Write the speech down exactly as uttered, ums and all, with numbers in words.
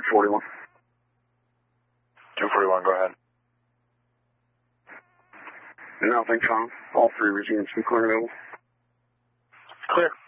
forty-one. two forty-one, go ahead. Nothing, Tom. All three resumes from clear available. Clear.